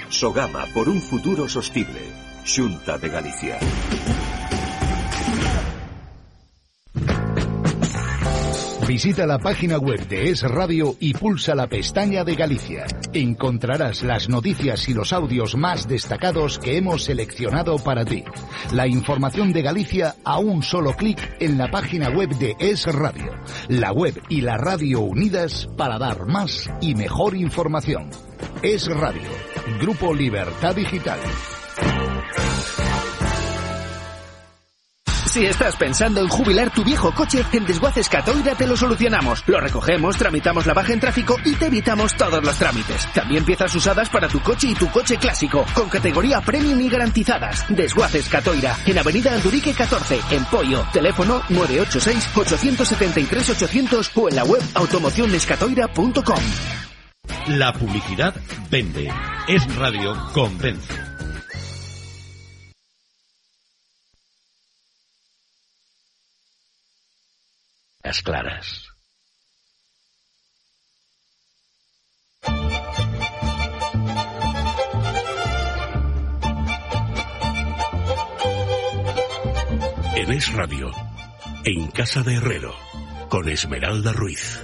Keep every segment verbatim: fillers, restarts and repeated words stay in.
Sogama por un futuro sostible. Xunta de Galicia. Visita la página web de Es Radio y pulsa la pestaña de Galicia. Encontrarás las noticias y los audios más destacados que hemos seleccionado para ti. La información de Galicia a un solo clic en la página web de Es Radio. La web y la radio unidas para dar más y mejor información. Es Radio. Grupo Libertad Digital. Si estás pensando en jubilar tu viejo coche, en Desguaces Catoira te lo solucionamos. Lo recogemos, tramitamos la baja en tráfico y te evitamos todos los trámites. También piezas usadas para tu coche y tu coche clásico, con categoría premium y garantizadas. Desguaces Catoira, en Avenida Andurique catorce, en Poio. Teléfono nueve ocho seis, ocho siete tres, ochocientos o en la web automocionescatoira punto com. La publicidad vende. Es Radio convence. Las claras. En Es Radio, en Casa de Herrero, con Esmeralda Ruiz.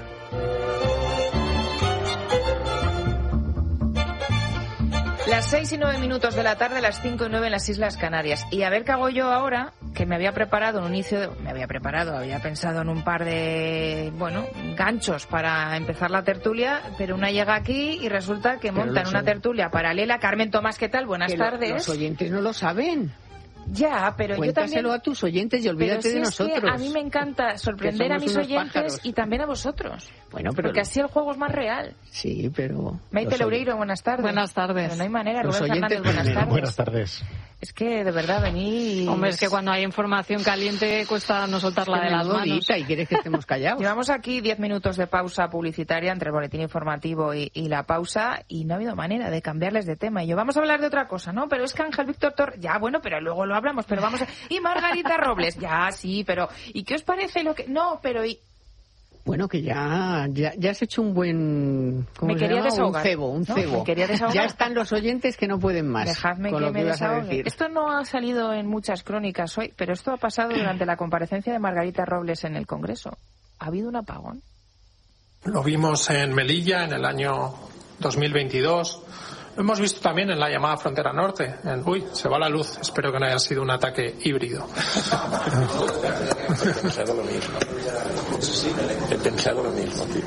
Las seis y nueve minutos de la tarde, las cinco y nueve en las Islas Canarias. Y a ver qué hago yo ahora, que me había preparado un inicio, de, me había preparado, había pensado en un par de, bueno, ganchos para empezar la tertulia, pero una llega aquí y resulta que montan una tertulia paralela. Carmen Tomás, ¿qué tal? Buenas que tardes. Lo, los oyentes no lo saben. Ya, pero Cuéntaselo yo también... a tus oyentes y olvídate pero si de es nosotros. Que a mí me encanta sorprender a mis oyentes pájaros. Y también a vosotros. Bueno, pero porque así el juego es más real. Sí, pero... Maite Loureiro, buenas tardes. Buenas tardes. Pero no hay manera. Los Rubén oyentes Fernández, buenas tardes. Buenas tardes. Es que, de verdad, venís... Hombre, es que cuando hay información caliente cuesta no soltarla de las manos. ¿Y quieres que estemos callados? Llevamos aquí diez minutos de pausa publicitaria entre el boletín informativo y, y la pausa y no ha habido manera de cambiarles de tema. Y yo, vamos a hablar de otra cosa, ¿no? Pero es que Ángel Víctor Torres... Ya, bueno, pero luego lo hablamos, pero vamos a... Y Margarita Robles, ya, sí, pero... ¿Y qué os parece lo que...? No, pero... Y... Bueno, que ya, ya, ya has hecho un buen... ¿Cómo me se quería llama? desahogar. Un cebo, un ¿no? cebo. Me quería desahogar. Ya están los oyentes que no pueden más. Dejadme con que lo me que ibas a desahogue. decir. Esto no ha salido en muchas crónicas hoy, pero esto ha pasado durante la comparecencia de Margarita Robles en el Congreso. ¿Ha habido un apagón? Lo vimos en Melilla en el año dos mil veintidós. Lo hemos visto también en la llamada Frontera Norte. En, uy, se va la luz. Espero que no haya sido un ataque híbrido. He pensado lo mismo. He pensado lo mismo, tío.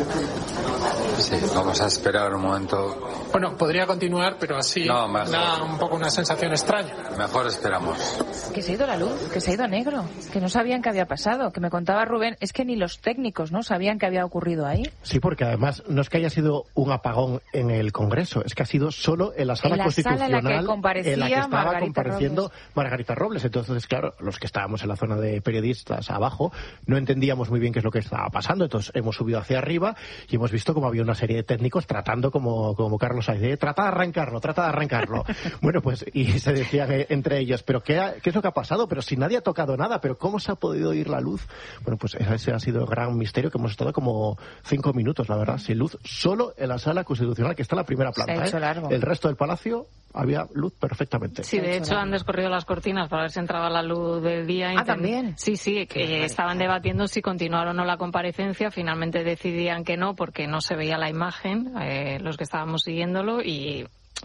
Sí, vamos a esperar un momento. Bueno, podría continuar, pero así no, mejor. da un poco una sensación extraña. Mejor esperamos. Que se ha ido la luz, que se ha ido negro, que no sabían qué había pasado, que me contaba Rubén, es que ni los técnicos no sabían qué había ocurrido ahí. Sí, porque además no es que haya sido un apagón en el Congreso, es que ha sido solo en la sala en la constitucional sala en la que, comparecía en la que estaba Margarita compareciendo Robles. Margarita Robles. Entonces, claro, los que estábamos en la zona de periodistas abajo no entendíamos muy bien qué es lo que estaba pasando. Entonces hemos subido hacia arriba y hemos visto como había una serie de técnicos tratando, como, como Carlos Sainz, de trata de arrancarlo, trata de arrancarlo. Bueno, pues, y se decían eh, entre ellos, pero qué, ha, ¿qué es lo que ha pasado? Pero si nadie ha tocado nada, pero ¿cómo se ha podido ir la luz? Bueno, pues ese ha sido el gran misterio, que hemos estado como cinco minutos, la verdad, sin luz, solo en la sala constitucional, que está en la primera planta. Se ha hecho ¿eh? largo. El resto del palacio había luz perfectamente. Sí, de hecho han descorrido las cortinas para ver si entraba la luz del día. Ah, también. Sí, sí, que estaban debatiendo si continuar o no la comparecencia. Finalmente decidían que no, porque no se veía la imagen, eh, los que estábamos siguiéndolo, y,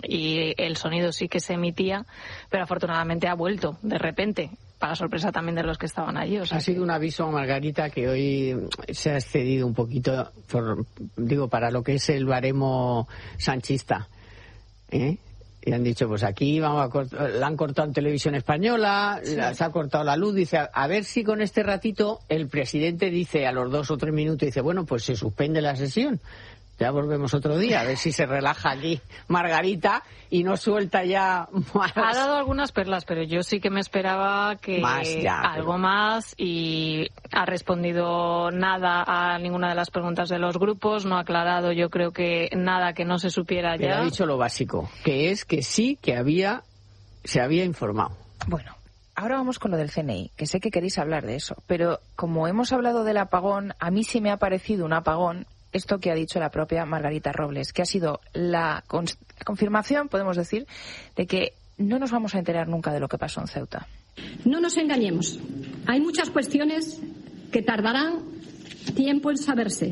y el sonido sí que se emitía, pero afortunadamente ha vuelto de repente, para sorpresa también de los que estaban allí. O sea, ha sido un aviso a Margarita que hoy se ha excedido un poquito, por, digo, para lo que es el baremo sanchista, ¿eh? Y han dicho, pues aquí vamos a cort- la han cortado en Televisión Española, sí. Se ha cortado la luz, dice, a, a ver si con este ratito el presidente dice a los dos o tres minutos, dice, bueno, pues se suspende la sesión. Ya volvemos otro día, a ver si se relaja aquí Margarita y no suelta ya más. Ha dado algunas perlas, pero yo sí que me esperaba que más ya, algo pero... más, y ha respondido nada a ninguna de las preguntas de los grupos, no ha aclarado, yo creo que nada que no se supiera pero ya. Ha dicho lo básico, que es que sí que había, se había informado. Bueno. Ahora vamos con lo del C N I, que sé que queréis hablar de eso, pero como hemos hablado del apagón, a mí sí me ha parecido un apagón esto que ha dicho la propia Margarita Robles, que ha sido la, con- la confirmación, podemos decir, de que no nos vamos a enterar nunca de lo que pasó en Ceuta. No nos engañemos. Hay muchas cuestiones que tardarán tiempo en saberse,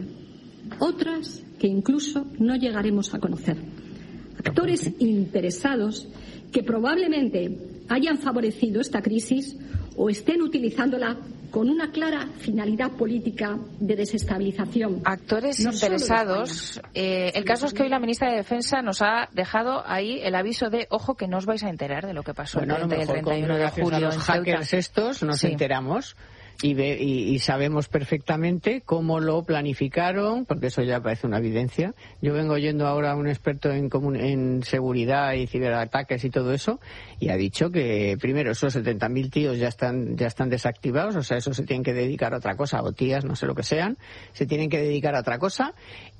otras que incluso no llegaremos a conocer. Actores interesados que probablemente hayan favorecido esta crisis o estén utilizándola con una clara finalidad política de desestabilización. Actores No solo de interesados. Eh, el caso es que hoy la ministra de Defensa nos ha dejado ahí el aviso de, ojo, que no os vais a enterar de lo que pasó Bueno, a el lo treinta y el mejor treinta y uno con de gracias julio a los en Ceuta. hackers estos nos Sí. enteramos y, ve, y, y sabemos perfectamente cómo lo planificaron, porque eso ya parece una evidencia. Yo vengo oyendo ahora a un experto en, comun- en seguridad y ciberataques y todo eso, y ha dicho que primero esos setenta mil tíos ya están ya están desactivados, o sea, eso se tienen que dedicar a otra cosa, o tías, no sé lo que sean, se tienen que dedicar a otra cosa,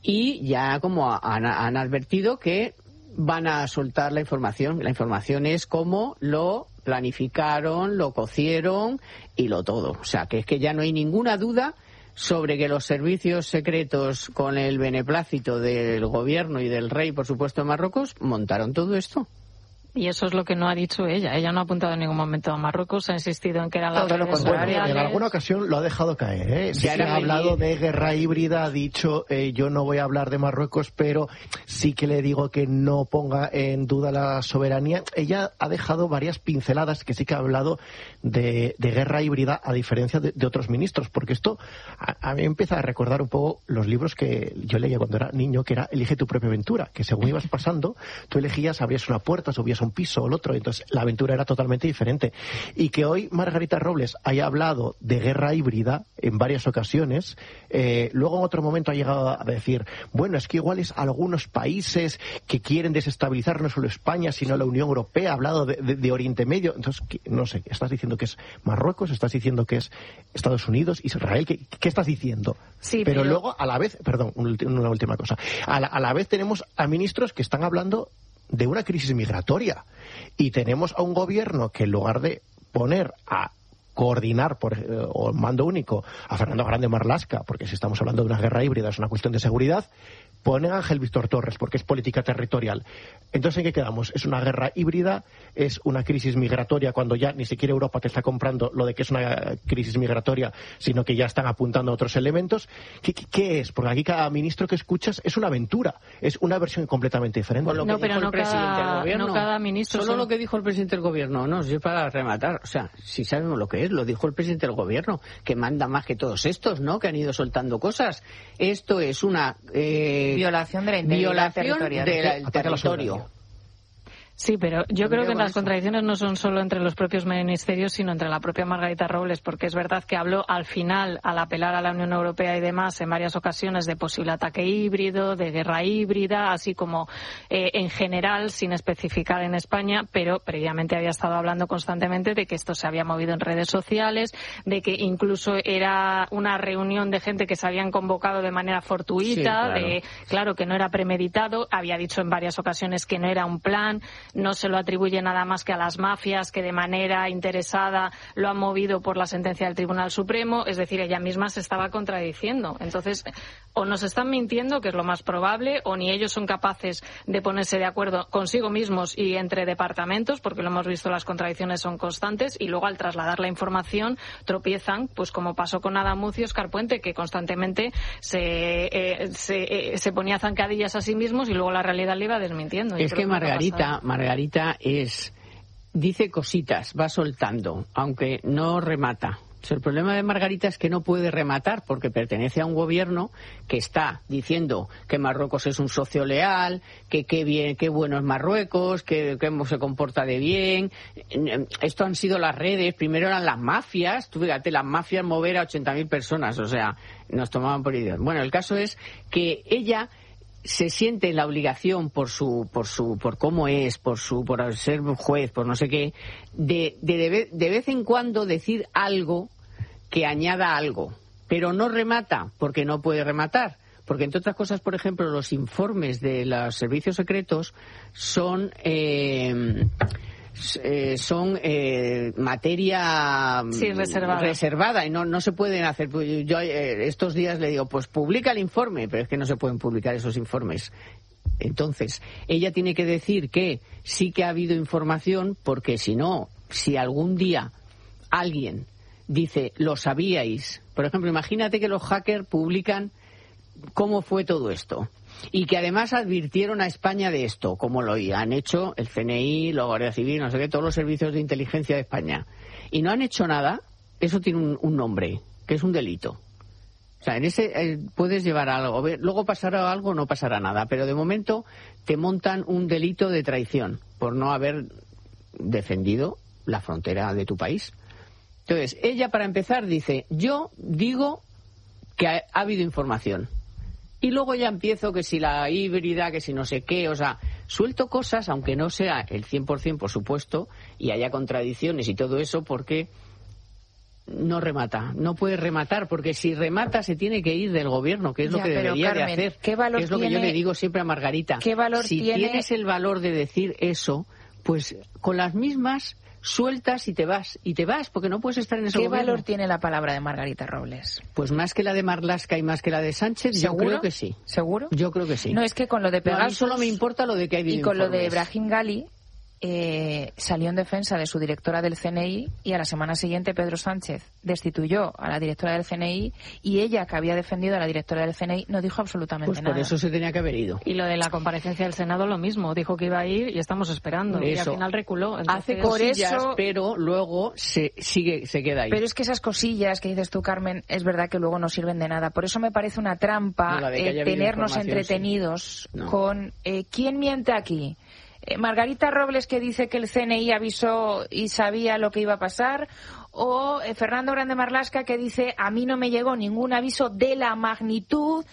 y ya como a- han, han advertido que van a soltar la información. La información es cómo lo planificaron, lo cocieron y lo todo. O sea, que es que ya no hay ninguna duda sobre que los servicios secretos, con el beneplácito del gobierno y del rey, por supuesto, de Marruecos, montaron todo esto. Y eso es lo que no ha dicho ella. Ella no ha apuntado en ningún momento a Marruecos, ha insistido en que eran las Todo lo redes contrario. sociales. En alguna ocasión lo ha dejado caer, ¿eh? Sí Ya que era ha hablado venir. de guerra híbrida, ha dicho eh, yo no voy a hablar de Marruecos, pero sí que le digo que no ponga en duda la soberanía. Ella ha dejado varias pinceladas que sí que ha hablado de, de guerra híbrida, a diferencia de, de otros ministros, porque esto a, a mí me empieza a recordar un poco los libros que yo leía cuando era niño, que era Elige tu propia aventura, que según ibas pasando, tú elegías, abrías una puerta, subías a un piso o el otro, entonces la aventura era totalmente diferente. Y que hoy Margarita Robles haya hablado de guerra híbrida en varias ocasiones, eh, luego en otro momento ha llegado a decir, bueno, es que igual es algunos países que quieren desestabilizar no solo España, sino la Unión Europea, ha hablado de, de, de Oriente Medio. Entonces, ¿qué? No sé, estás diciendo que es Marruecos, estás diciendo que es Estados Unidos, Israel, ¿qué, qué estás diciendo? Sí, pero, pero- luego, a la vez, perdón, un ulti- una última cosa, a la, a la vez tenemos a ministros que están hablando de una crisis migratoria, y tenemos a un gobierno que en lugar de poner a coordinar por eh, o mando único a Fernando Grande Marlaska, porque si estamos hablando de una guerra híbrida es una cuestión de seguridad, ponen a Ángel Víctor Torres porque es política territorial. Entonces, ¿en qué quedamos? ¿Es una guerra híbrida? ¿Es una crisis migratoria cuando ya ni siquiera Europa te está comprando lo de que es una crisis migratoria, sino que ya están apuntando a otros elementos? ¿Qué, qué, qué es? Porque aquí cada ministro que escuchas es una aventura, es una versión completamente diferente. Por lo que No, pero dijo no el presidente cada- del gobierno. no cada ministro Solo son- lo que dijo el presidente del gobierno, no, es para rematar. O sea, si sabemos lo que es, lo dijo el presidente del gobierno, que manda más que todos estos, ¿no? Que han ido soltando cosas. Esto es una eh, Violación de la integridad violación territorial. del Ataque a la territorio. soberanía. Sí, pero yo Tendría creo que con las eso. contradicciones no son solo entre los propios ministerios, sino entre la propia Margarita Robles, porque es verdad que habló al final, al apelar a la Unión Europea y demás, en varias ocasiones de posible ataque híbrido, de guerra híbrida, así como eh, en general, sin especificar en España, pero previamente había estado hablando constantemente de que esto se había movido en redes sociales, de que incluso era una reunión de gente que se habían convocado de manera fortuita, Sí, claro. de claro que no era premeditado, había dicho en varias ocasiones que no era un plan, no se lo atribuye nada más que a las mafias que de manera interesada lo han movido por la sentencia del Tribunal Supremo, es decir, ella misma se estaba contradiciendo. Entonces, o nos están mintiendo, que es lo más probable, o ni ellos son capaces de ponerse de acuerdo consigo mismos y entre departamentos, porque lo hemos visto, las contradicciones son constantes, y luego al trasladar la información tropiezan, pues como pasó con Adamuz y Óscar Puente, que constantemente se, eh, se, eh, se ponía zancadillas a sí mismos y luego la realidad le iba desmintiendo. Yo Es creo que es lo ha Margarita, pasado. Margarita es, dice cositas, va soltando, aunque no remata. O sea, el problema de Margarita es que no puede rematar porque pertenece a un gobierno que está diciendo que Marruecos es un socio leal, que qué bien, qué bueno es Marruecos, que cómo se comporta de bien. Esto han sido las redes, primero eran las mafias, tú fíjate, las mafias mover a ochenta mil personas, o sea, nos tomaban por idiotas. Bueno, el caso es que ella se siente en la obligación por su por su por cómo es, por su por ser juez, por no sé qué, de de, de, vez, de vez en cuando decir algo que añada algo, pero no remata porque no puede rematar, porque entre otras cosas, por ejemplo, los informes de los servicios secretos son eh, eh, son eh, materia sí, reservada. reservada y no, no se pueden hacer. Yo eh, estos días le digo, pues publica el informe, pero es que no se pueden publicar esos informes. Entonces, ella tiene que decir que sí que ha habido información, porque si no, si algún día alguien dice, lo sabíais, por ejemplo, imagínate que los hackers publican cómo fue todo esto y que además advirtieron a España de esto, como lo han hecho el C N I, la Guardia Civil, no sé qué, todos los servicios de inteligencia de España, y no han hecho nada, eso tiene un, un nombre, que es un delito. O sea, en ese eh, puedes llevar algo, luego pasará algo, no pasará nada, pero de momento te montan un delito de traición por no haber defendido la frontera de tu país. Entonces, ella para empezar dice, yo digo que ha, ha habido información. Y luego ya empiezo que si la híbrida, que si no sé qué, o sea, suelto cosas, aunque no sea el cien por ciento, por supuesto, y haya contradicciones y todo eso, porque no remata, no puede rematar, porque si remata se tiene que ir del gobierno, que es lo ya, que pero, debería Carmen, de hacer, ¿qué valor que es lo tiene, que yo le digo siempre a Margarita. ¿qué valor si tiene... tienes el valor de decir eso, pues con las mismas sueltas y te vas, y te vas, porque no puedes estar en ese ¿Qué gobierno. valor tiene la palabra de Margarita Robles? Pues más que la de Marlaska y más que la de Sánchez, yo creo que sí. ¿Seguro? Yo creo que sí. No, es que con lo de Pegasus... No, a mí solo me importa lo de que hay y con informes. lo de Brahim Gali, eh, salió en defensa de su directora del C N I y a la semana siguiente Pedro Sánchez destituyó a la directora del C N I y ella, que había defendido a la directora del C N I, no dijo absolutamente pues nada. Pues por eso se tenía que haber ido. Y lo de la comparecencia del Senado lo mismo, dijo que iba a ir y estamos esperando. Eso. Y al final reculó. Entonces... Hace cosillas, eso... pero luego se sigue se queda ahí. Pero es que esas cosillas que dices tú, Carmen, es verdad que luego no sirven de nada. Por eso me parece una trampa no, eh, tenernos entretenidos sí. no. con eh, ¿quién miente aquí? Margarita Robles, que dice que el C N I avisó y sabía lo que iba a pasar, o Fernando Grande Marlaska, que dice a mí no me llegó ningún aviso de la magnitud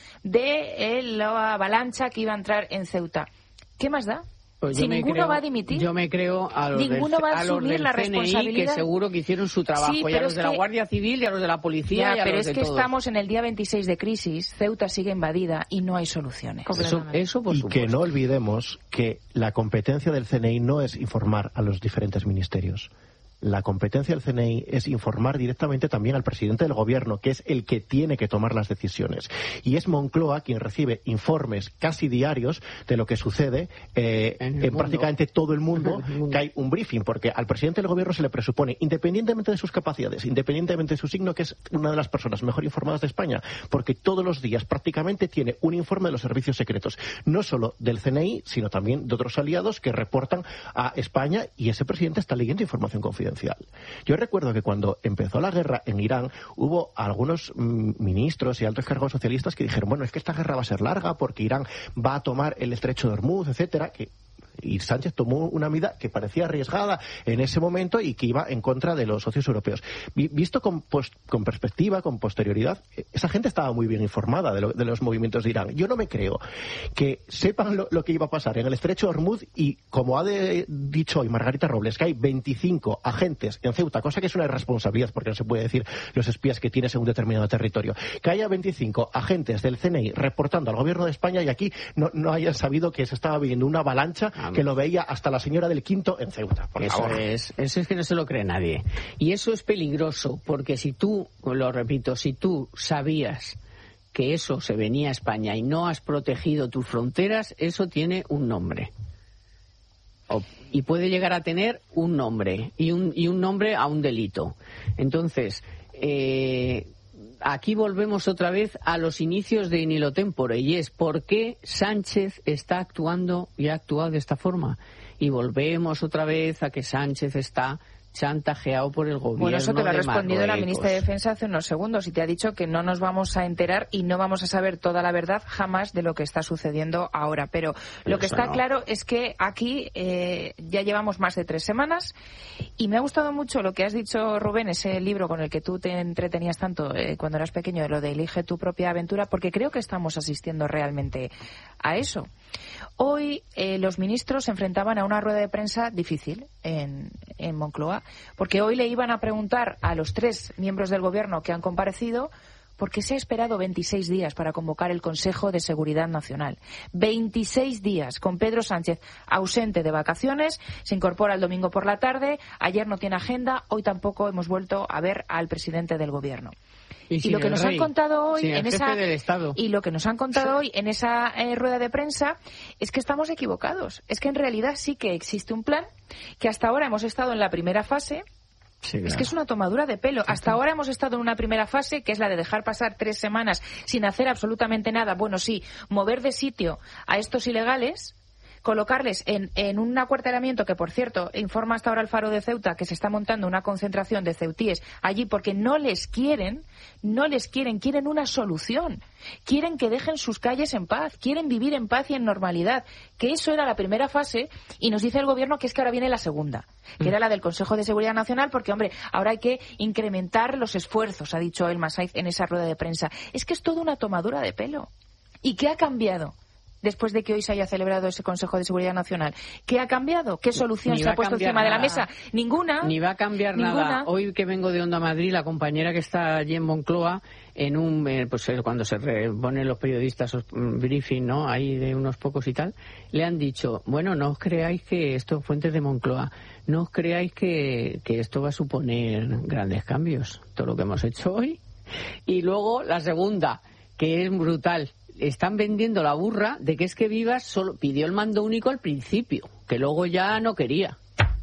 de eh, la avalancha que iba a entrar en Ceuta. ¿Qué más da? Pues si ninguno creo, va a dimitir, yo me creo a los ninguno del, va a asumir a la C N I, responsabilidad, que seguro que hicieron su trabajo, sí, y a los de la que... Guardia Civil y a los de la policía ya, y a pero los es de que todos. Estamos en el día veintiséis de crisis, Ceuta sigue invadida y no hay soluciones. Eso, eso por y supuesto. Que no olvidemos que la competencia del C N I no es informar a los diferentes ministerios. La competencia del C N I es informar directamente también al presidente del gobierno, que es el que tiene que tomar las decisiones. Y es Moncloa quien recibe informes casi diarios de lo que sucede eh, en, en prácticamente todo el mundo, que hay un briefing, porque al presidente del gobierno se le presupone, independientemente de sus capacidades, independientemente de su signo, que es una de las personas mejor informadas de España, porque todos los días prácticamente tiene un informe de los servicios secretos, no solo del C N I, sino también de otros aliados que reportan a España, y ese presidente está leyendo información confidencial. Yo recuerdo que cuando empezó la guerra en Irán hubo algunos mm, ministros y altos cargos socialistas que dijeron, bueno, es que esta guerra va a ser larga porque Irán va a tomar el estrecho de Hormuz, etcétera, que y Sánchez tomó una medida que parecía arriesgada en ese momento y que iba en contra de los socios europeos. Visto con, post, con perspectiva, con posterioridad, esa gente estaba muy bien informada de, lo, de los movimientos de Irán. Yo no me creo que sepan lo, lo que iba a pasar en el estrecho de Hormuz y, como ha de, dicho hoy Margarita Robles, que hay veinticinco agentes en Ceuta, cosa que es una irresponsabilidad porque no se puede decir los espías que tienes en un determinado territorio, que haya veinticinco agentes del C N I reportando al gobierno de España y aquí no, no hayan sabido que se estaba viendo una avalancha que lo veía hasta la señora del Quinto en Ceuta. Por eso favor. es, eso es que no se lo cree nadie. Y eso es peligroso, porque si tú, lo repito, si tú sabías que eso se venía a España y no has protegido tus fronteras, eso tiene un nombre. O, y puede llegar a tener un nombre, y un, y un nombre a un delito. Entonces, eh, aquí volvemos otra vez a los inicios de In Illo Tempore, y es por qué Sánchez está actuando y ha actuado de esta forma. Y volvemos otra vez a que Sánchez está chantajeado por el gobierno. Bueno, eso te lo ha respondido Marruecos. La ministra de Defensa hace unos segundos y te ha dicho que no nos vamos a enterar y no vamos a saber toda la verdad jamás de lo que está sucediendo ahora. Pero, Pero lo que está no. claro es que aquí eh, ya llevamos más de tres semanas y me ha gustado mucho lo que has dicho, Rubén, ese libro con el que tú te entretenías tanto eh, cuando eras pequeño, de lo de Elige tu propia aventura, porque creo que estamos asistiendo realmente a eso. Hoy eh, los ministros se enfrentaban a una rueda de prensa difícil en, en Moncloa, porque hoy le iban a preguntar a los tres miembros del gobierno que han comparecido ¿Por qué se ha esperado veintiséis días para convocar el Consejo de Seguridad Nacional? veintiséis días con Pedro Sánchez ausente de vacaciones, se incorpora el domingo por la tarde, ayer no tiene agenda, hoy tampoco hemos vuelto a ver al presidente del Gobierno. Y, y lo que nos rey, han contado hoy en esa y lo que nos han contado hoy en esa eh, rueda de prensa es que estamos equivocados. Es que en realidad sí que existe un plan, que hasta ahora hemos estado en la primera fase. Sí, claro. Es que es una tomadura de pelo. Hasta ahora hemos estado en una primera fase, que es la de dejar pasar tres semanas sin hacer absolutamente nada. Bueno, sí, mover de sitio a estos ilegales, colocarles en, en un acuartelamiento que, por cierto, informa hasta ahora el Faro de Ceuta que se está montando una concentración de ceutíes allí porque no les quieren, no les quieren, quieren una solución. Quieren que dejen sus calles en paz, quieren vivir en paz y en normalidad. Que eso era la primera fase y nos dice el Gobierno que es que ahora viene la segunda, que era la del Consejo de Seguridad Nacional, porque, hombre, ahora hay que incrementar los esfuerzos, ha dicho El Masaiz en esa rueda de prensa. Es que es toda una tomadura de pelo. ¿Y qué ha cambiado después de que hoy se haya celebrado ese Consejo de Seguridad Nacional? ¿Qué ha cambiado? ¿Qué solución se ha puesto encima nada. de la mesa? Ninguna. Ni va a cambiar ninguna. nada. Hoy que vengo de Onda Madrid, la compañera que está allí en Moncloa, en un eh, pues cuando se ponen los periodistas um, briefing, ¿no? Ahí de unos pocos y tal, le han dicho, bueno, no os creáis que esto, fuentes de Moncloa, no os creáis que, que esto va a suponer grandes cambios, todo lo que hemos hecho hoy. Y luego la segunda, que es brutal. Están vendiendo la burra de que es que Vivas solo pidió el mando único al principio, que luego ya no quería.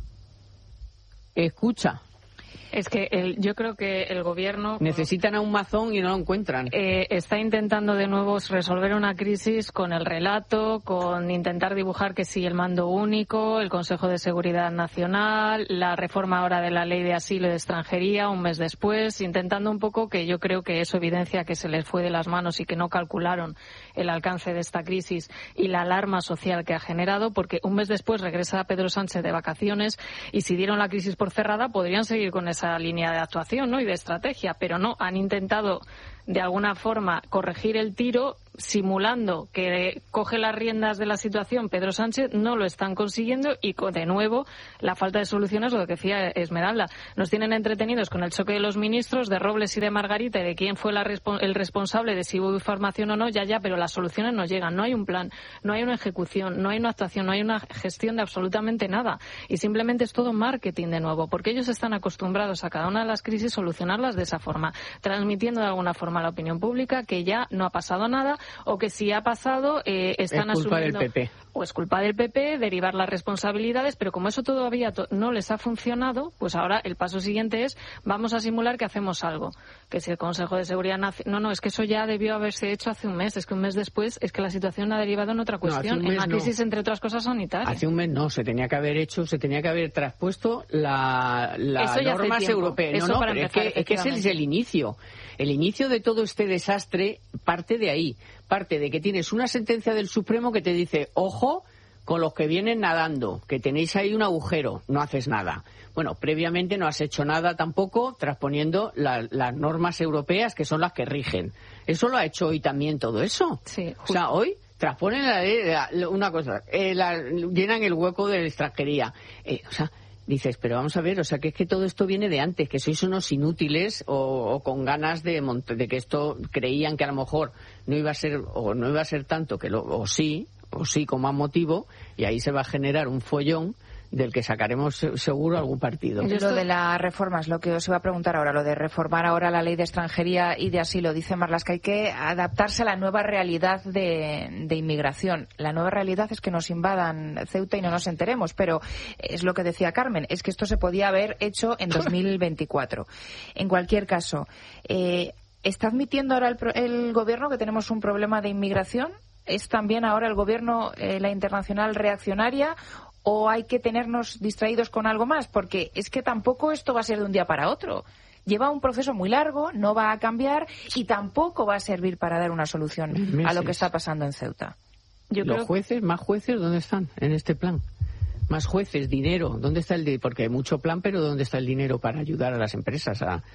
Escucha. Es que el, yo creo que el Gobierno... Necesitan a un mazón y no lo encuentran. Eh, está intentando de nuevo resolver una crisis con el relato, con intentar dibujar que sí, el mando único, el Consejo de Seguridad Nacional, la reforma ahora de la Ley de Asilo y de Extranjería, un mes después, intentando un poco que yo creo que eso evidencia que se les fue de las manos y que no calcularon el alcance de esta crisis y la alarma social que ha generado, porque un mes después regresa Pedro Sánchez de vacaciones y si dieron la crisis por cerrada podrían seguir con esa línea de actuación, ¿no? Y de estrategia, pero no, han intentado de alguna forma corregir el tiro simulando que coge las riendas de la situación Pedro Sánchez, no lo están consiguiendo y de nuevo la falta de soluciones, lo que decía Esmeralda, nos tienen entretenidos con el choque de los ministros, de Robles y de Margarita y de quién fue la respo- el responsable de si hubo información o no, ya ya, pero las soluciones no llegan, no hay un plan, no hay una ejecución, no hay una actuación, no hay una gestión de absolutamente nada y simplemente es todo marketing de nuevo, porque ellos están acostumbrados a cada una de las crisis solucionarlas de esa forma, transmitiendo de alguna forma a la opinión pública que ya no ha pasado nada o que si ha pasado eh, están es culpa asumiendo del P P. O es culpa del P P, derivar las responsabilidades, pero como eso todavía to- no les ha funcionado, pues ahora el paso siguiente es vamos a simular que hacemos algo, que si el Consejo de Seguridad Nacional... No, no, es que eso ya debió haberse hecho hace un mes, es que un mes después es que la situación ha derivado en otra cuestión, no, en una crisis, no. entre otras cosas, sanitaria. Hace un mes no, se tenía que haber hecho, se tenía que haber traspuesto la, la normas europeas. No, no, pero es que, es que ese es el inicio. El inicio de todo este desastre parte de ahí. Parte de que tienes una sentencia del Supremo que te dice, ojo, con los que vienen nadando, que tenéis ahí un agujero, no haces nada. Bueno, previamente no has hecho nada tampoco transponiendo la, las normas europeas que son las que rigen. Eso lo ha hecho hoy también todo eso. Sí, o sea, hoy transponen la ley, la, una cosa, eh, la, llenan el hueco de la extranjería. Eh, o sea, dices, pero vamos a ver, o sea, que es que todo esto viene de antes, que sois unos inútiles o, o con ganas de, de que esto creían que a lo mejor no iba a ser, o no iba a ser tanto, que lo, o sí, o sí con más motivo, y ahí se va a generar un follón del que sacaremos seguro algún partido. Lo de las reformas, lo que os iba a preguntar ahora, lo de reformar ahora la ley de extranjería y de asilo, dice Marlas que hay que adaptarse a la nueva realidad de, de inmigración. La nueva realidad es que nos invadan Ceuta y no nos enteremos, pero es lo que decía Carmen, es que esto se podía haber hecho en dos mil veinticuatro. En cualquier caso, eh, ¿está admitiendo ahora el, el gobierno que tenemos un problema de inmigración? ¿Es también ahora el gobierno, eh, la internacional reaccionaria? ¿O hay que tenernos distraídos con algo más? Porque es que tampoco esto va a ser de un día para otro. Lleva un proceso muy largo, no va a cambiar y tampoco va a servir para dar una solución Meses. a lo que está pasando en Ceuta. Yo Los creo... jueces, más jueces, ¿dónde están en este plan? Más jueces, dinero, ¿dónde está el dinero? Porque hay mucho plan, pero ¿dónde está el dinero para ayudar a las empresas a,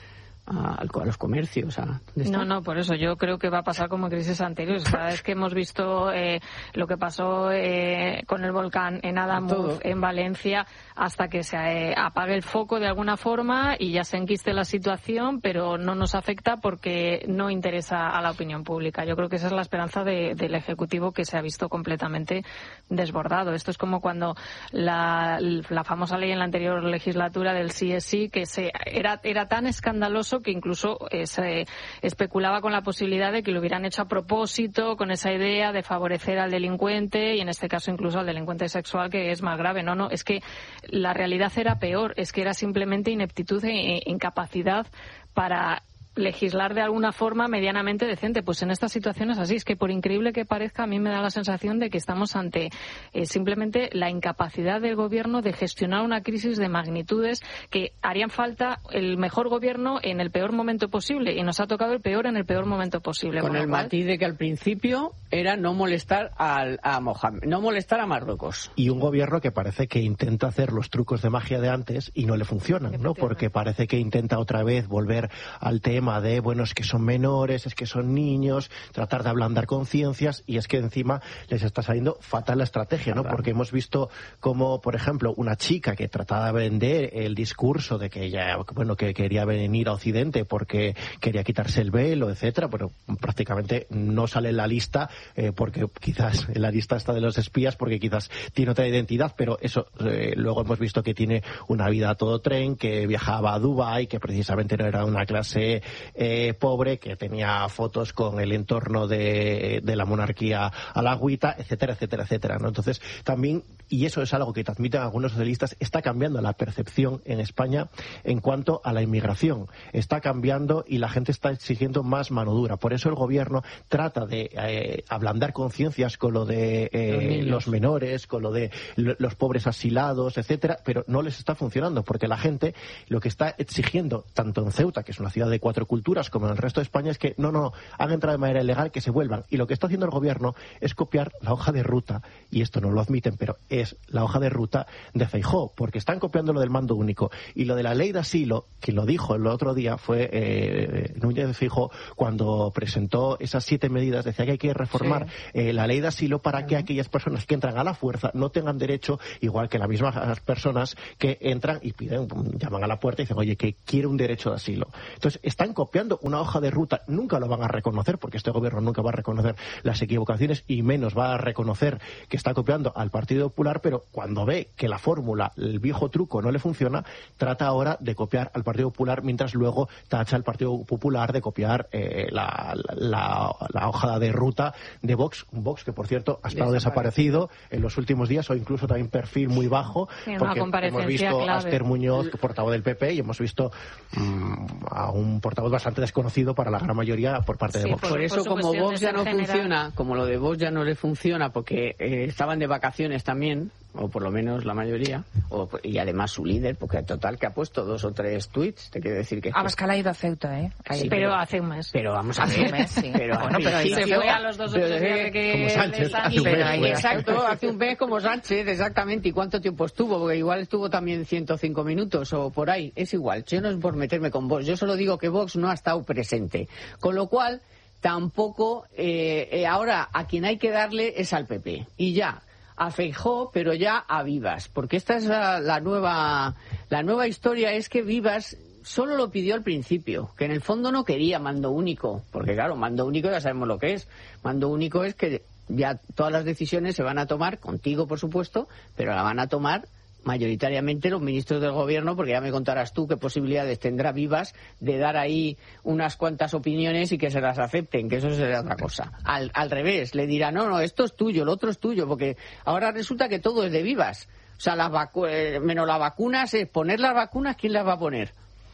a, a los comercios. A, no, no, por eso yo creo que va a pasar como en crisis anteriores. Cada vez que hemos visto eh, lo que pasó eh, con el volcán en Adamuz, en Valencia, hasta que se eh, apague el foco de alguna forma y ya se enquiste la situación, pero no nos afecta porque no interesa a la opinión pública. Yo creo que esa es la esperanza de, del Ejecutivo, que se ha visto completamente desbordado. Esto es como cuando la, la famosa ley en la anterior legislatura del sí es sí, que se, era, era tan escandaloso que incluso eh, se especulaba con la posibilidad de que lo hubieran hecho a propósito, con esa idea de favorecer al delincuente y en este caso incluso al delincuente sexual, que es más grave. No, no, es que la realidad era peor, es que era simplemente ineptitud e incapacidad para legislar de alguna forma medianamente decente. Pues en estas situaciones así, es que por increíble que parezca, a mí me da la sensación de que estamos ante eh, simplemente la incapacidad del gobierno de gestionar una crisis de magnitudes que harían falta el mejor gobierno en el peor momento posible, y nos ha tocado el peor en el peor momento posible. Con el cual... matiz de que al principio era no molestar al, a Mohamed, no molestar a Marruecos. Y un gobierno que parece que intenta hacer los trucos de magia de antes y no le funcionan, ¿no? Porque parece que intenta otra vez volver al tema de, bueno, es que son menores, es que son niños, tratar de ablandar conciencias, y es que encima les está saliendo fatal la estrategia, ¿no? Porque hemos visto como, por ejemplo, una chica que trataba de vender el discurso de que ella, bueno, que quería venir a Occidente porque quería quitarse el velo, etcétera, pero prácticamente no sale en la lista, eh, porque quizás en la lista está de los espías, porque quizás tiene otra identidad, pero eso, eh, luego hemos visto que tiene una vida a todo tren, que viajaba a Dubái, que precisamente no era una clase Eh, pobre, que tenía fotos con el entorno de, de la monarquía a la agüita, etcétera, etcétera, etcétera, ¿no? Entonces, también, y eso es algo que transmiten algunos socialistas, está cambiando la percepción en España en cuanto a la inmigración. Está cambiando y la gente está exigiendo más mano dura. Por eso el gobierno trata de eh, ablandar conciencias con lo de eh, los, los menores, con lo de lo, los pobres asilados, etcétera, pero no les está funcionando, porque la gente lo que está exigiendo, tanto en Ceuta, que es una ciudad de cuatro culturas, como en el resto de España, es que no, no, han entrado de manera ilegal, que se vuelvan. Y lo que está haciendo el gobierno es copiar la hoja de ruta, y esto no lo admiten, pero es la hoja de ruta de Feijóo, porque están copiando lo del mando único. Y lo de la ley de asilo, quien lo dijo el otro día fue eh, Núñez de Feijóo, cuando presentó esas siete medidas, decía que hay que reformar sí. eh, la ley de asilo para uh-huh. que aquellas personas que entran a la fuerza no tengan derecho, igual que las mismas personas que entran y piden, llaman a la puerta y dicen, oye, que quiere un derecho de asilo. Entonces, están copiando una hoja de ruta, nunca lo van a reconocer, porque este gobierno nunca va a reconocer las equivocaciones, y menos va a reconocer que está copiando al Partido Popular, pero cuando ve que la fórmula, el viejo truco, no le funciona, trata ahora de copiar al Partido Popular, mientras luego tacha al Partido Popular de copiar eh, la, la, la hoja de ruta de Vox, un Vox que, por cierto, ha estado desaparecido en los últimos días, o incluso también perfil muy bajo, sí, porque hemos visto clave. a Esther Muñoz, portavoz del P P, y hemos visto mmm, a un portavoz bastante desconocido para la gran mayoría por parte sí, de Vox. Por, por eso, por como Vox ya no general. funciona, como lo de Vox ya no le funciona, porque eh, estaban de vacaciones también, o por lo menos la mayoría, o, y además su líder, porque total que ha puesto dos o tres tweets, te quiero decir que... Abascal ha ido a Ceuta, ¿eh? Sí, pero, pero hace un mes. Pero vamos a ver. Hace un mes, sí. Pero, bueno, pero ahí se fue a los dos o tres días que... Como Sánchez, hace un mes. Ahí, exacto, hace un mes como Sánchez, exactamente. ¿Y cuánto tiempo estuvo? Porque igual estuvo también ciento cinco minutos o por ahí. Es igual, yo no es por meterme con Vox, yo solo digo que Vox no ha estado presente. Con lo cual, tampoco, eh, eh, ahora a quien hay que darle es al P P. Y ya... a Feijóo, pero ya a Vivas, porque esta es la, la nueva la nueva historia, es que Vivas solo lo pidió al principio, que en el fondo no quería mando único, porque claro, mando único ya sabemos lo que es. Mando único es que ya todas las decisiones se van a tomar, contigo por supuesto, pero la van a tomar mayoritariamente los ministros del gobierno, porque ya me contarás tú qué posibilidades tendrá Vivas de dar ahí unas cuantas opiniones y que se las acepten, que eso será otra cosa. Al, al revés, le dirá, no, no, esto es tuyo, lo otro es tuyo, porque ahora resulta que todo es de Vivas. O sea, las vacu- eh, menos las vacunas, es poner las vacunas, ¿quién las va a poner?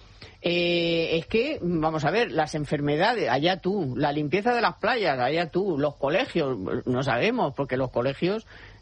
Eh, es que, vamos a ver, las enfermedades, allá tú, la limpieza de las playas, allá tú, los colegios, no sabemos, porque los colegios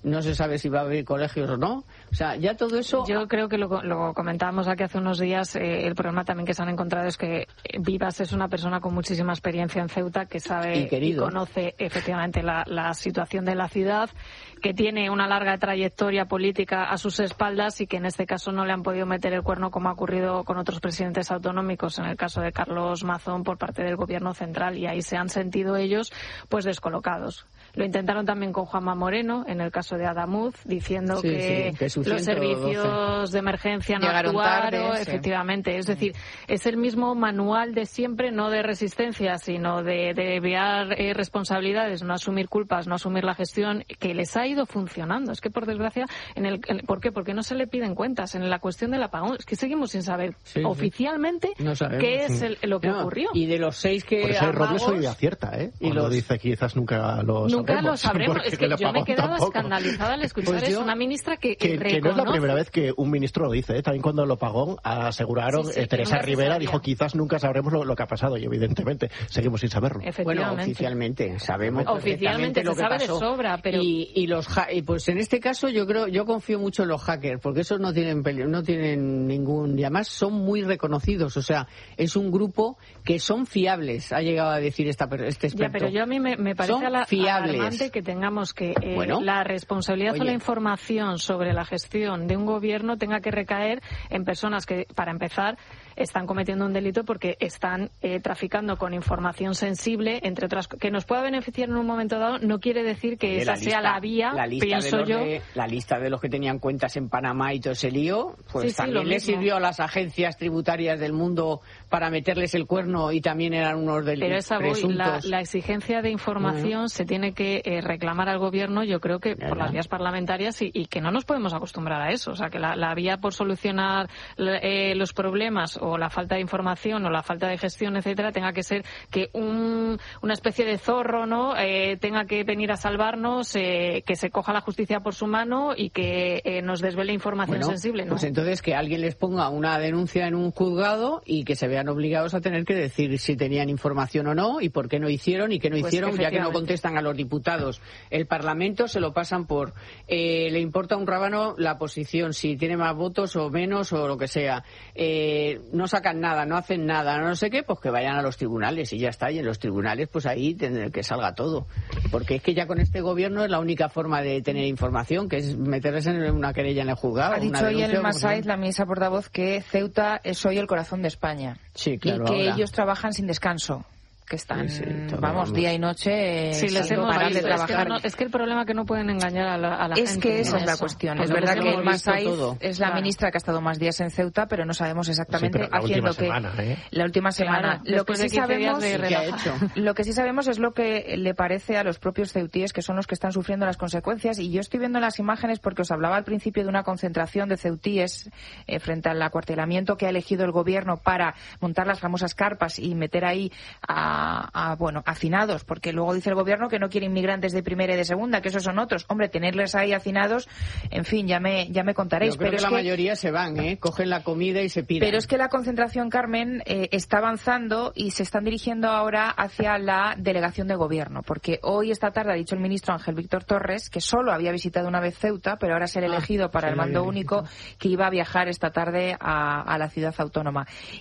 no se sabe si va a haber colegios o no. O sea, ya todo eso... Yo creo que lo, lo comentábamos aquí hace unos días, eh, el problema también que se han encontrado es que Vivas es una persona con muchísima experiencia en Ceuta, que sabe y, y conoce efectivamente la, la situación de la ciudad, que tiene una larga trayectoria política a sus espaldas y que en este caso no le han podido meter el cuerno como ha ocurrido con otros presidentes autonómicos, en el caso de Carlos Mazón por parte del gobierno central, y ahí se han sentido ellos pues descolocados. Lo intentaron también con Juanma Moreno, en el caso de Adamuz, diciendo sí, que, sí, que los servicios de emergencia no llegaron actuaron, tarde, efectivamente. Sí. Es decir, es el mismo manual de siempre, no de resistencia, sino de, de desviar eh, responsabilidades, no asumir culpas, no asumir la gestión, que les ha ido funcionando. Es que, por desgracia, en el, en, ¿por qué? Porque no se le piden cuentas en la cuestión del apagón. Es que seguimos sin saber sí, oficialmente sí. No sabemos, qué es el, lo que no, ocurrió. Y de los seis que Por eso el Robio soy acierta, ¿eh? Y lo dice quizás nunca lo nunca sabremos. lo sabremos. Es que yo me he quedado tampoco. escandalizada al escuchar pues eso. Una ministra que, que, reconoce... que no es la primera vez que un ministro lo dice, ¿eh? También cuando lo pagó aseguraron, sí, sí, eh, Teresa Rivera dijo quizás nunca sabremos lo, lo que ha pasado, y evidentemente seguimos sin saberlo. Bueno, oficialmente sabemos oficialmente lo se que sabe pasó. de sobra, pero y, y los y pues en este caso yo creo yo confío mucho en los hackers, porque esos no tienen no tienen ningún, y además son muy reconocidos, o sea, es un grupo que son fiables, ha llegado a decir esta este experto. Ya, pero yo a mí me, me parece ala, alarmante que tengamos que eh, bueno, la responsabilidad oye. o la información sobre la gestión de un gobierno tenga que recaer en personas que, para empezar, están cometiendo un delito porque están eh, traficando con información sensible, entre otras, que nos pueda beneficiar en un momento dado, no quiere decir que Oye, esa la sea lista, la vía, la lista pienso yo. De, la lista de los que tenían cuentas en Panamá y todo ese lío, pues sí, también sí, le sirvió a las agencias tributarias del mundo para meterles el cuerno, y también eran unos del Pero esa voy, presuntos. La, la exigencia de información uh-huh. se tiene que eh, reclamar al gobierno, yo creo que ya, por ya. las vías parlamentarias, y, y que no nos podemos acostumbrar a eso. O sea, que la, la vía por solucionar eh, los problemas o la falta de información o la falta de gestión, etcétera, tenga que ser que un, una especie de zorro, ¿no? Eh, tenga que venir a salvarnos, eh, que se coja la justicia por su mano y que eh, nos desvele información bueno, sensible, ¿no? Pues entonces que alguien les ponga una denuncia en un juzgado y que se vean obligados a tener que decir si tenían información o no, y por qué no hicieron y qué no pues hicieron, ya que no contestan a los diputados. El Parlamento se lo pasan por eh, le importa un rábano la posición, si tiene más votos o menos o lo que sea. Eh, no sacan nada, no hacen nada, no sé qué, pues que vayan a los tribunales y ya está. Y en los tribunales, pues ahí tendrá que salga todo. Porque es que ya con este gobierno es la única forma de tener información, que es meterles en una querella en el juzgado. Ha dicho hoy el Masaiz, la ministra portavoz, que Ceuta es hoy el corazón de España. Sí, claro. Y que ahora. ellos trabajan sin descanso. Que están, sí, sí, vamos, vamos, día y noche. Sí, les hemos parar de trabajar. Es que, no, es que el problema es que no pueden engañar a la, a la es gente. Es que esa ¿no? es la eso. cuestión. Pues es verdad que el Masaiz es la claro. ministra que ha estado más días en Ceuta, pero no sabemos exactamente sí, la haciendo última que. Semana, ¿eh? La última semana. Claro, lo que sí sabemos, de ¿qué ha hecho? Lo que sí sabemos es lo que le parece a los propios ceutíes, que son los que están sufriendo las consecuencias. Y yo estoy viendo las imágenes porque os hablaba al principio de una concentración de ceutíes eh, frente al acuartelamiento que ha elegido el gobierno para montar las famosas carpas y meter ahí a, a bueno, hacinados, porque luego dice el gobierno que no quiere inmigrantes de primera y de segunda, que esos son otros. Hombre, tenerles ahí hacinados, en fin, ya me ya me contaréis. Yo creo pero que es la que, mayoría se van, ¿eh? Cogen la comida y se piran. Pero es que la concentración, Carmen, eh, está avanzando y se están dirigiendo ahora hacia la delegación de gobierno, porque hoy, esta tarde, ha dicho el ministro Ángel Víctor Torres, que solo había visitado una vez Ceuta, pero ahora es el ah, elegido para el mando único, que iba a viajar esta tarde a, a la ciudad autónoma.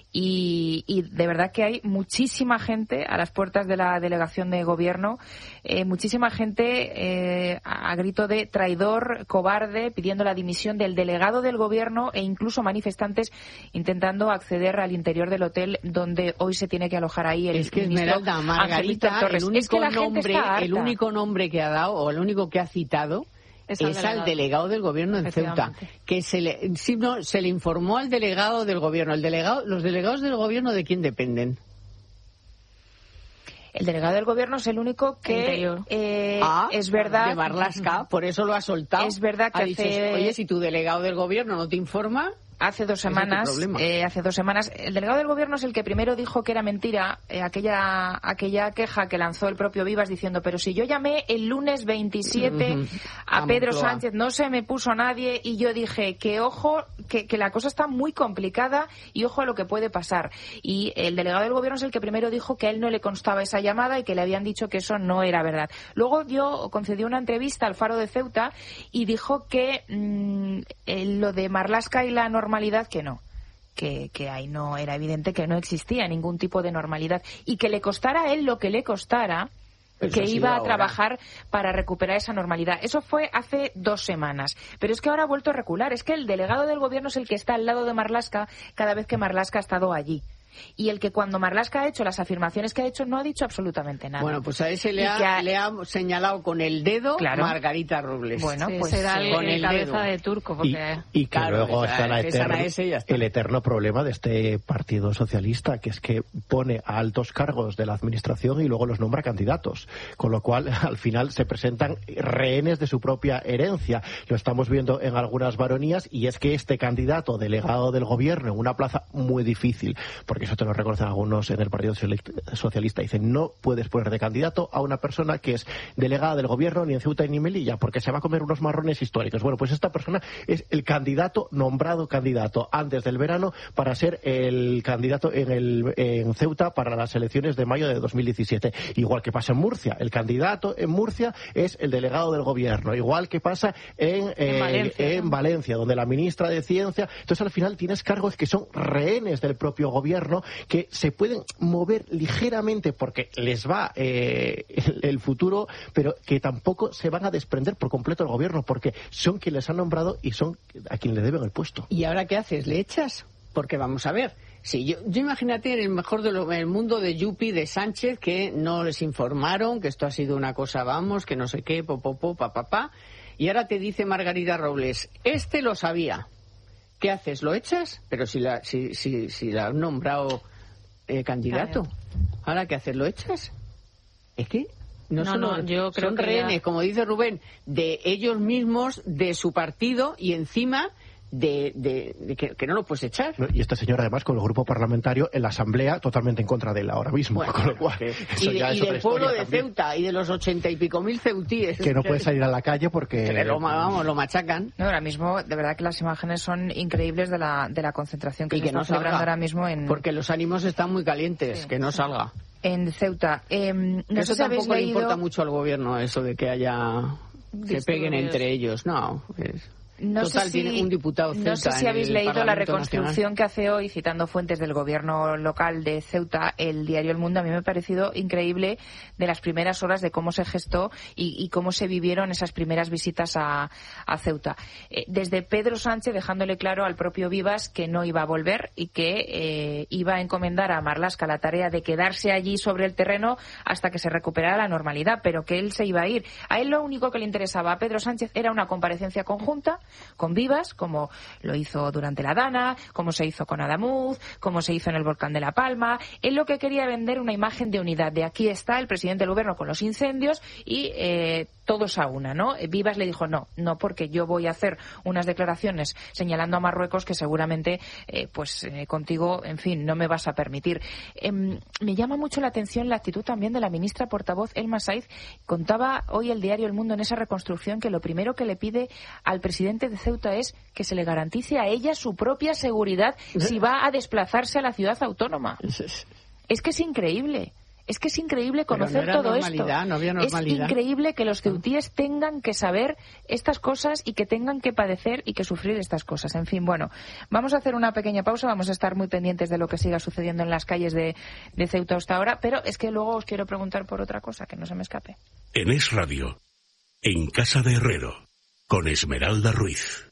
Y, y de verdad que hay muchísima gente a las puertas de la delegación de gobierno, eh, muchísima gente eh, a, a grito de traidor, cobarde, pidiendo la dimisión del delegado del gobierno, e incluso manifestantes intentando acceder al interior del hotel donde hoy se tiene que alojar ahí el es que ministro Esmeralda, Margarita, Torres. El único es que la nombre, gente está harta. El único nombre que ha dado, o el único que ha citado, es, es al delegado del gobierno en Ceuta, que se le, sí, no, se le informó al delegado del gobierno. El delegado, los delegados del gobierno, ¿de quién dependen? El delegado del gobierno es el único que eh, ah, es verdad. De Marlaska, por eso lo ha soltado. Es verdad que ha hace... dicho, oye, si tu delegado del gobierno no te informa. hace dos semanas, eh, hace dos semanas, el delegado del gobierno es el que primero dijo que era mentira eh, aquella aquella queja que lanzó el propio Vivas diciendo, pero si yo llamé el lunes veintisiete uh-huh. a, a Pedro Moncloa. Sánchez, no se me puso nadie, y yo dije que ojo, que, que la cosa está muy complicada y ojo a lo que puede pasar. Y el delegado del gobierno es el que primero dijo que a él no le constaba esa llamada y que le habían dicho que eso no era verdad. Luego dio, concedió una entrevista al Faro de Ceuta y dijo que mmm, lo de Marlaska y la normalidad, que no. Que, que ahí no era evidente que no existía ningún tipo de normalidad y que le costara a él lo que le costara, Pero que iba a ahora. trabajar para recuperar esa normalidad. Eso fue hace dos semanas. Pero es que ahora ha vuelto a recular. Es que el delegado del gobierno es el que está al lado de Marlaska cada vez que Marlaska ha estado allí. Y el que cuando Marlaska ha hecho las afirmaciones que ha hecho no ha dicho absolutamente nada. Bueno, pues a ese le ha, ha... le ha señalado con el dedo claro. Margarita Robles. Bueno, sí, pues será el, con el cabeza dedo. de turco. Porque... Y, y que claro, luego está la eterno, ese el eterno problema de este Partido Socialista, que es que pone a altos cargos de la administración y luego los nombra candidatos. Con lo cual, al final, se presentan rehenes de su propia herencia. Lo estamos viendo en algunas baronías, y es que este candidato delegado del gobierno en una plaza muy difícil, porque eso te lo reconocen algunos en el Partido Socialista, dicen no puedes poner de candidato a una persona que es delegada del gobierno ni en Ceuta ni en Melilla, porque se va a comer unos marrones históricos. Bueno, pues esta persona es el candidato, nombrado candidato antes del verano para ser el candidato en, el, en Ceuta para las elecciones de mayo de dos mil diecisiete. Igual que pasa en Murcia, el candidato en Murcia es el delegado del gobierno, igual que pasa en, eh, en, Valencia, en ¿no? Valencia, donde la ministra de Ciencia. Entonces al final tienes cargos que son rehenes del propio gobierno, que se pueden mover ligeramente porque les va eh, el, el futuro, pero que tampoco se van a desprender por completo del gobierno, porque son quienes les han nombrado y son a quien le deben el puesto. ¿Y ahora qué haces? ¿Le echas? Porque vamos a ver, si yo, yo imagínate en el mejor de lo, en el mundo de Yupi, de Sánchez, que no les informaron, que esto ha sido una cosa, vamos, que no sé qué, popopó, papapá, y ahora te dice Margarita Robles, este lo sabía. ¿Qué haces? ¿Lo echas? Pero si la, si, si, si la han nombrado eh, candidato. Claro. ¿Ahora qué haces? ¿Lo echas? Es que no, no, son, no yo creo son que rehenes, ya... como dice Rubén, de ellos mismos, de su partido, y encima de, de, de que, que no lo puedes echar. Y esta señora, además, con el grupo parlamentario en la Asamblea totalmente en contra de él ahora mismo. Bueno, con lo cual, que, eso y, de, ya y es del pueblo de también. Ceuta y de los ochenta y pico mil ceutíes. Que no puede salir a la calle porque... Que lo, vamos, lo machacan. No, ahora mismo, de verdad que las imágenes son increíbles de la, de la concentración que y se que está no celebrando salga, ahora mismo en... Porque los ánimos están muy calientes, sí. Que no salga. En Ceuta. Eh, no eso sé si tampoco habéis le leído... importa mucho al gobierno, eso de que haya... se peguen entre ellos. No, es... No Total, sé si, tiene un diputado Ceuta. No sé si habéis leído la reconstrucción Nacional. que hace hoy, citando fuentes del gobierno local de Ceuta, el diario El Mundo. A mí me ha parecido increíble de las primeras horas de cómo se gestó y, y cómo se vivieron esas primeras visitas a, a Ceuta. Eh, desde Pedro Sánchez dejándole claro al propio Vivas que no iba a volver y que eh, iba a encomendar a Marlaska la tarea de quedarse allí sobre el terreno hasta que se recuperara la normalidad, pero que él se iba a ir. A él lo único que le interesaba a Pedro Sánchez era una comparecencia conjunta con Vivas, como lo hizo durante la Dana, como se hizo con Adamuz, como se hizo en el Volcán de La Palma. Él lo que quería vender una imagen de unidad, de aquí está el presidente del gobierno con los incendios y eh, todos a una, ¿no? Vivas le dijo no, no, porque yo voy a hacer unas declaraciones señalando a Marruecos que seguramente, eh, pues eh, contigo, en fin, no me vas a permitir. Eh, me llama mucho la atención la actitud también de la ministra portavoz Elma Saiz. Contaba hoy el diario El Mundo en esa reconstrucción que lo primero que le pide al presidente de Ceuta es que se le garantice a ella su propia seguridad si va a desplazarse a la ciudad autónoma. Es que es increíble. Es que es increíble conocer no todo esto. No había Es normalidad. increíble que los ceutíes tengan que saber estas cosas y que tengan que padecer y que sufrir estas cosas. En fin, bueno, vamos a hacer una pequeña pausa, vamos a estar muy pendientes de lo que siga sucediendo en las calles de, de Ceuta hasta ahora, pero es que luego os quiero preguntar por otra cosa, que no se me escape. En Es Radio, en Casa de Herrero, con Esmeralda Ruiz.